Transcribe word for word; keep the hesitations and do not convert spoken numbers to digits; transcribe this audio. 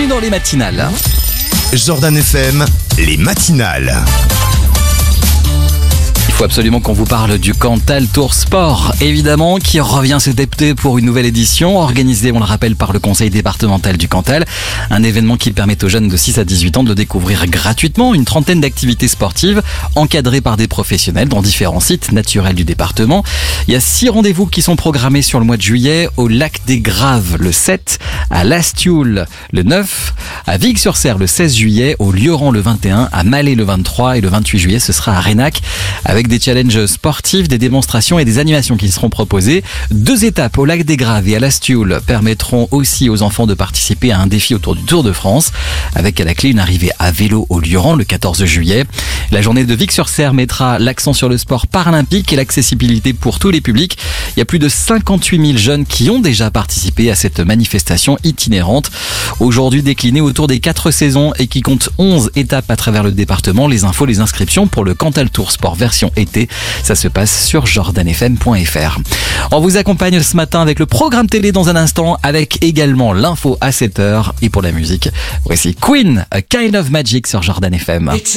dans les matinales. Jordan F M, les matinales. Il faut absolument qu'on vous parle du Cantal Tour Sport, évidemment, qui revient cet été pour une nouvelle édition, organisée, on le rappelle, par le conseil départemental du Cantal. Un événement qui permet aux jeunes de six à dix-huit ans de découvrir gratuitement une trentaine d'activités sportives encadrées par des professionnels dans différents sites naturels du département. Il y a six rendez-vous qui sont programmés sur le mois de juillet au Lac des Graves le sept, à Lastioul le neuf, à Vic-sur-Serre le seize juillet, au Lioran le vingt et un, à Mallet le vingt-trois et le vingt-huit juillet, ce sera à Raynac, avec des challenges sportifs, des démonstrations et des animations qui seront proposées. Deux étapes au Lac des Graves et à Lastioul permettront aussi aux enfants de participer à un défi autour du Tour de France, avec à la clé une arrivée à vélo au Lioran le quatorze juillet. La journée de Vic-sur-Serre mettra l'accent sur le sport paralympique et l'accessibilité pour tous les publics. Il y a plus de cinquante-huit mille jeunes qui ont déjà participé à cette manifestation itinérante, aujourd'hui déclinée autour des quatre saisons et qui compte onze étapes à travers le département. Les infos, les inscriptions pour le Cantal Tour Sport version été, ça se passe sur jordan f m point f r. On vous accompagne ce matin avec le programme télé dans un instant, avec également l'info à sept heures. Et pour la musique, voici Queen, A Kind of Magic sur Jordan F M.